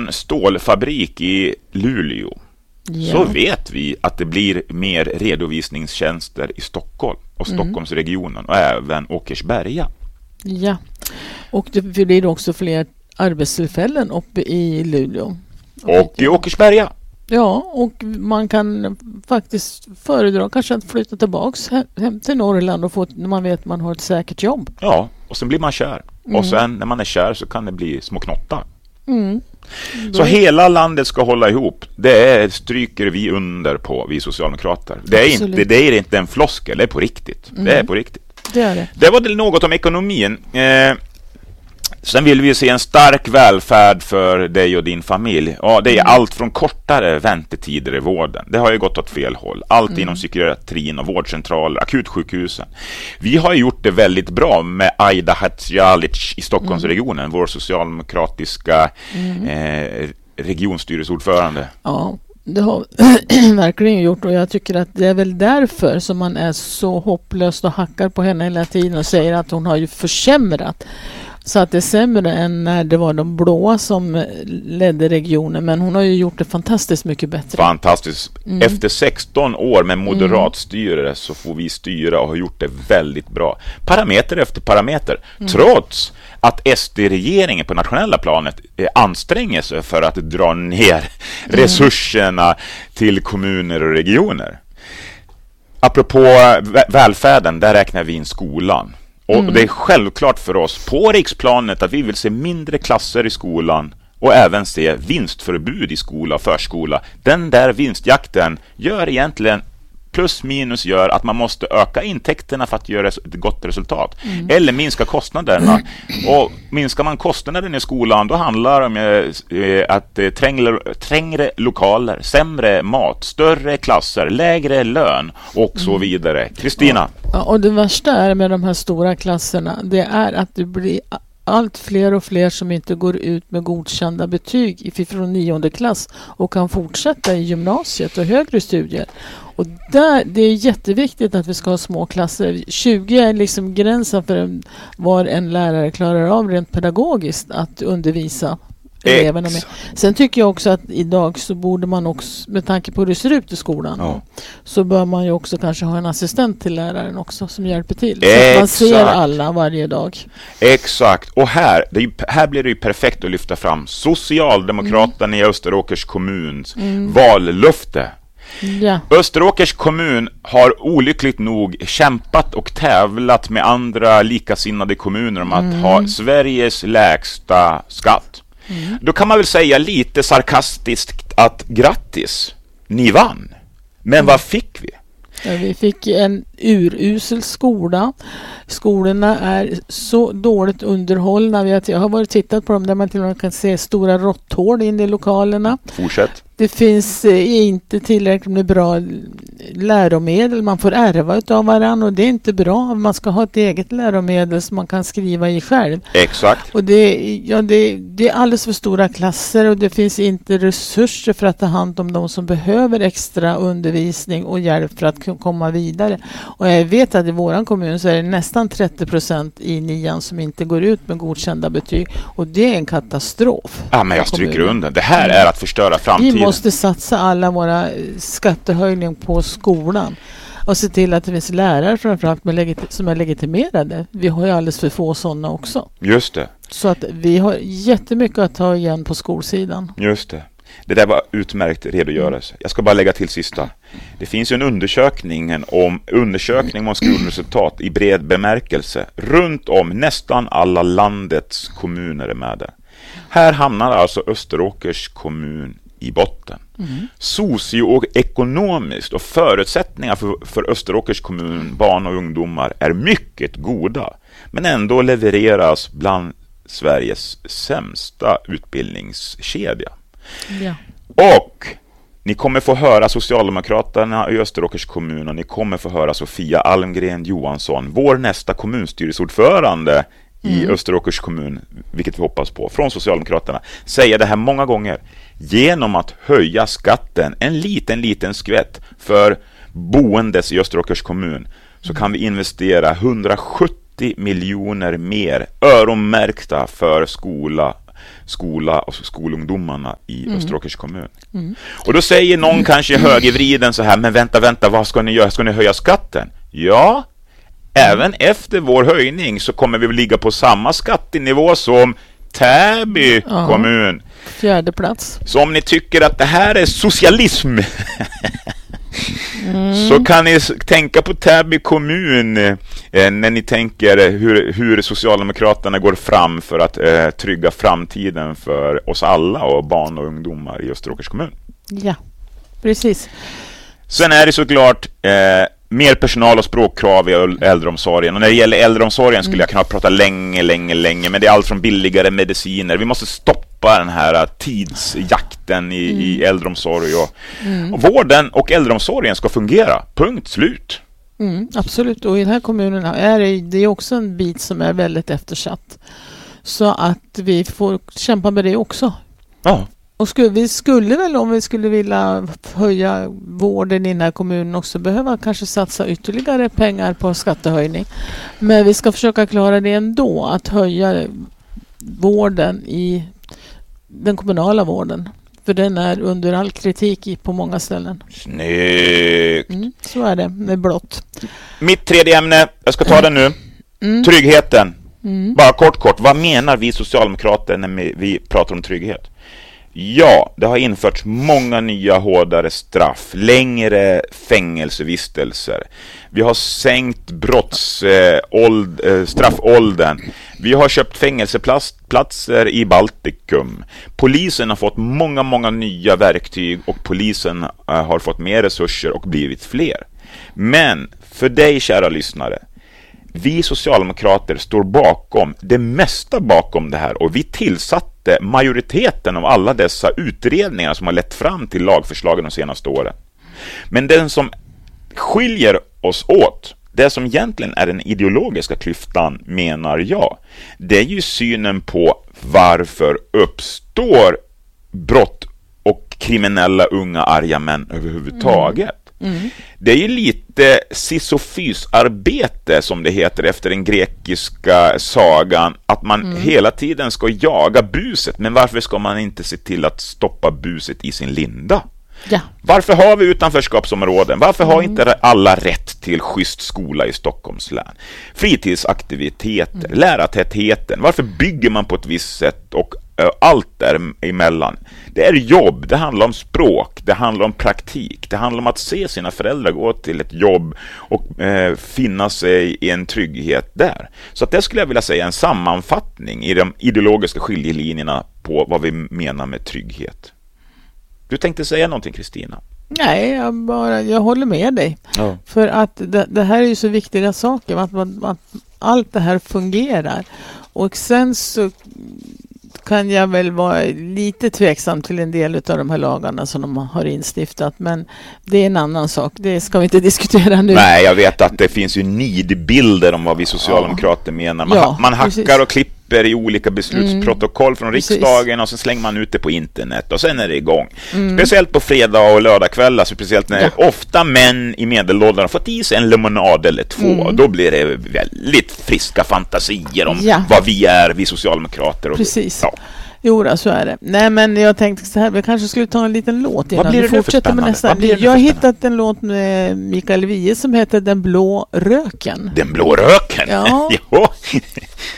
en stålfabrik i Luleå så vet vi att det blir mer redovisningstjänster i Stockholm och Stockholmsregionen och även Åkersberga. Ja, och det blir också fler arbetstillfällen uppe i Luleå. Och i Åkersberga. Ja, och man kan faktiskt föredra kanske att flytta tillbaks hem till Norrland och få, när man vet att man har ett säkert jobb. Ja, och sen blir man kär. Och sen när man är kär så kan det bli små knottar. Så hela landet ska hålla ihop. Det stryker vi under på, vi socialdemokrater. Det är inte en floskel, det är på riktigt. Det är på riktigt. Det är det. Det var något om ekonomin. Sen vill vi se en stark välfärd för dig och din familj. Ja, det är allt från kortare väntetider i vården. Det har ju gått åt fel håll. Allt inom psykiatrin och vårdcentraler, akutsjukhusen. Vi har gjort det väldigt bra med Aida Hadzialic i Stockholmsregionen, vår socialdemokratiska regionstyrelseordförande. Ja, det har verkligen gjort, och jag tycker att det är väl därför som man är så hopplöst och hackar på henne hela tiden och säger att hon har ju försämrat. Så att det är sämre än när det var de blåa som ledde regionen. Men hon har ju gjort det fantastiskt mycket bättre. Fantastiskt. Efter 16 år med moderatstyre så får vi styra och har gjort det väldigt bra. Parameter efter parameter. Trots att SD-regeringen på nationella planet anstränger sig för att dra ner resurserna till kommuner och regioner. Apropå välfärden, där räknar vi in skolan. Och det är självklart för oss på riksplanet att vi vill se mindre klasser i skolan och även se vinstförbud i skola och förskola. Den där vinstjakten gör egentligen plus minus gör att man måste öka intäkterna för att göra ett gott resultat. Eller minska kostnaderna. Och minskar man kostnaderna i skolan, då handlar det om att trängre lokaler, sämre mat, större klasser, lägre lön och så vidare. Kristina? Ja, och det värsta är med de här stora klasserna, det är att det blir allt fler och fler som inte går ut med godkända betyg från 9:e klass och kan fortsätta i gymnasiet och högre studier. Och det är jätteviktigt att vi ska ha små klasser. 20 är liksom gränsen för vad en lärare klarar av rent pedagogiskt att undervisa eleverna med. Sen tycker jag också att idag så borde man också, med tanke på hur det ser ut i skolan, så bör man ju också kanske ha en assistent till läraren också som hjälper till. Så att man ser alla varje dag. Exakt. Och här blir det ju perfekt att lyfta fram Socialdemokraterna i Österåkers kommuns vallöfte. Ja. Österåkers kommun har olyckligt nog kämpat och tävlat med andra likasinnade kommuner om att ha Sveriges lägsta skatt. Då kan man väl säga lite sarkastiskt att grattis, ni vann. Men vad fick vi? Ja, vi fick en urusel skola. Skolorna är så dåligt underhållna. Jag har varit och tittat på dem där man till och med kan se stora råtthål in i lokalerna. Fortsätt. Det finns inte tillräckligt med bra läromedel. Man får ärva av varandra och det är inte bra. Man ska ha ett eget läromedel som man kan skriva i själv. Exakt. Och det är alldeles för stora klasser och det finns inte resurser för att ta hand om de som behöver extra undervisning och hjälp för att komma vidare. Och jag vet att i våran kommun så är det nästan 30% i 9:an som inte går ut med godkända betyg. Och det är en katastrof. Ja, men jag stryker under. Det här är att förstöra framtiden. Vi måste satsa alla våra skattehöjningar på skolan och se till att det finns lärare framförallt som är legitimerade. Vi har ju alldeles för få sådana också. Just det. Så att vi har jättemycket att ta igen på skolsidan. Just det. Det där var utmärkt redogörelse. Jag ska bara lägga till sista. Det finns ju en undersökning om skolresultat i bred bemärkelse. Runt om nästan alla landets kommuner är med där. Här hamnar alltså Österåkers kommun i botten. Socioekonomiskt och förutsättningar för Österåkers kommun, barn och ungdomar är mycket goda. Men ändå levereras bland Sveriges sämsta utbildningskedja. Ja. Och ni kommer få höra Socialdemokraterna i Österåkers kommun och ni kommer få höra Sofia Almgren Johansson, vår nästa kommunstyrelseordförande i Österåkers kommun, vilket vi hoppas på, från Socialdemokraterna, säga det här många gånger. Genom att höja skatten en liten skvätt för boendes i Österåkers kommun så kan vi investera 170 miljoner mer öronmärkta för skola skola och skolungdomarna i Österåkers kommun. Och då säger någon kanske högervriden så här, men vänta, vad ska ni göra? Ska ni höja skatten? Ja, även efter vår höjning så kommer vi att ligga på samma skattenivå som Täby kommun. 4:e plats. Så om ni tycker att det här är socialism så kan ni tänka på Täby kommun när ni tänker hur Socialdemokraterna går fram för att trygga framtiden för oss alla och barn och ungdomar i Österåkers kommun. Ja, precis. Sen är det såklart mer personal och språkkrav i äldreomsorgen. Och när det gäller äldreomsorgen skulle jag kunna prata länge, men det är allt från billigare mediciner. Vi måste stoppa den här tidsjakten i äldreomsorg och vården och äldreomsorgen ska fungera. Punkt slut. Absolut, och i den här kommunen är det också en bit som är väldigt eftersatt. Så att vi får kämpa med det också. Ja. Och vi skulle väl, om vi skulle vilja höja vården i den här kommunen, också behöva kanske satsa ytterligare pengar på skattehöjning. Men vi ska försöka klara det ändå, att höja vården i den kommunala vården. För den är under all kritik på många ställen. Snyggt! Så är det blått. Mitt tredje ämne, jag ska ta det nu. Tryggheten. Bara kort. Vad menar vi socialdemokrater när vi pratar om trygghet? Ja, det har införts många nya hårdare straff, längre fängelsevistelser. Vi har sänkt straffåldern. Vi har köpt fängelseplatser i Baltikum. Polisen har fått många nya verktyg och polisen har fått mer resurser och blivit fler. Men för dig, kära lyssnare, vi socialdemokrater står bakom det mesta bakom det här, och vi tillsatte majoriteten av alla dessa utredningar som har lett fram till lagförslagen de senaste åren. Men den som skiljer oss åt, det som egentligen är den ideologiska klyftan, menar jag, det är ju synen på varför uppstår brott och kriminella unga arga män överhuvudtaget. Det är ju lite sisyfosarbete som det heter efter den grekiska sagan, att man hela tiden ska jaga buset, men varför ska man inte se till att stoppa buset i sin linda? Ja. Varför har vi utanförskapsområden? Varför har inte alla rätt till schysst skola i Stockholms län? Fritidsaktiviteter, lärartätheten. Varför bygger man på ett visst sätt och allt däremellan? Det är jobb, det handlar om språk, det handlar om praktik, det handlar om att se sina föräldrar gå till ett jobb och finna sig i en trygghet där. Så att det skulle jag vilja säga en sammanfattning i de ideologiska skiljelinjerna på vad vi menar med trygghet. Du tänkte säga någonting, Kristina? Nej, jag håller med dig. Ja. För att det här är ju så viktiga saker, att allt det här fungerar. Och sen så kan jag väl vara lite tveksam till en del av de här lagarna som de har instiftat, men det är en annan sak. Det ska vi inte diskutera nu. Nej, jag vet att det finns ju nidbilder om vad vi socialdemokrater menar. Man hackar och klipper i olika beslutsprotokoll från riksdagen och så slänger man ut det på internet och sen är det igång. Speciellt på fredag och lördagkvällar, speciellt när ofta män i medelåldern har fått i sig en limonad eller två. Då blir det väldigt friska fantasier om vad vi socialdemokrater. Precis. Jo, så är det. Nej, men jag tänkte så här, vi kanske skulle ta en liten låt innan vi fortsätter med nästa. Jag har hittat en låt med Mikael Wiehe som heter Den blå röken. Den blå röken? Ja. Jo.